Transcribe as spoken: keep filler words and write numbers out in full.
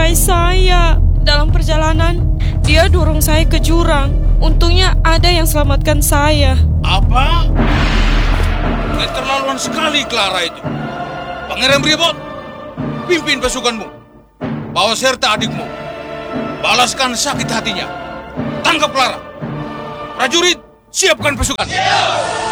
melukai saya. Dalam perjalanan, dia dorong saya ke jurang. Untungnya ada yang selamatkan saya. Apa? Keterlaluan sekali Clara itu. Pangeran Bribot, pimpin pasukanmu. Bawa serta adikmu. Balaskan sakit hatinya. Tangkap Clara. Prajurit, siapkan pasukan.